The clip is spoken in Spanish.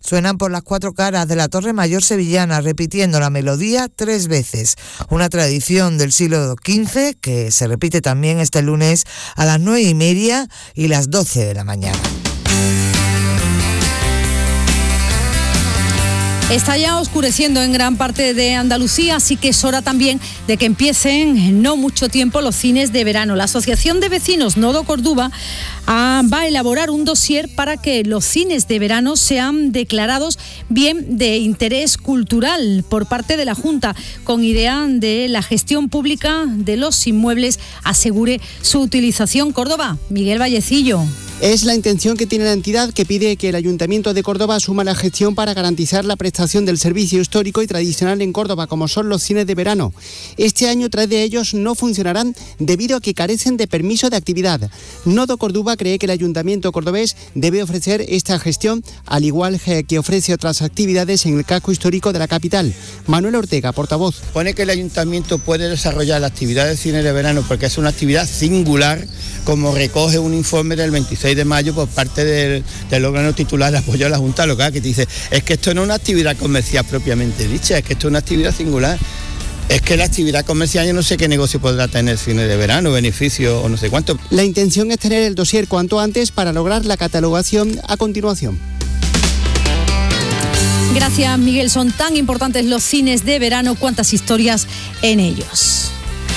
suenan por las 4 caras de la Torre Mayor sevillana, repitiendo la melodía 3 veces. Una tradición del siglo XV que se repite también este lunes a las 9:30 y las 12 de la mañana. Está ya oscureciendo en gran parte de Andalucía, así que es hora también de que empiecen en no mucho tiempo los cines de verano. La Asociación de Vecinos Nodo Córdoba va a elaborar un dossier para que los cines de verano sean declarados bien de interés cultural por parte de la Junta, con idea de la gestión pública de los inmuebles asegure su utilización. Córdoba, Miguel Vallecillo. Es la intención que tiene la entidad, que pide que el Ayuntamiento de Córdoba asuma la gestión para garantizar la prestación del servicio histórico y tradicional en Córdoba, como son los cines de verano. Este año 3 de ellos no funcionarán debido a que carecen de permiso de actividad. Nodo Córdoba cree que el Ayuntamiento cordobés debe ofrecer esta gestión, al igual que ofrece otras actividades en el casco histórico de la capital. Manuel Ortega, portavoz. Pone que el Ayuntamiento puede desarrollar la actividad de cine de verano porque es una actividad singular, como recoge un informe del 26 de mayo por parte del órgano titular de apoyo a la Junta Local, que dice, es que esto no es una actividad comercial propiamente dicha, es que esto es una actividad singular. Es que la actividad comercial, yo no sé qué negocio podrá tener cine de verano, beneficio o no sé cuánto. La intención es tener el dossier cuanto antes para lograr la catalogación a continuación. Gracias, Miguel. Son tan importantes los cines de verano, cuántas historias en ellos.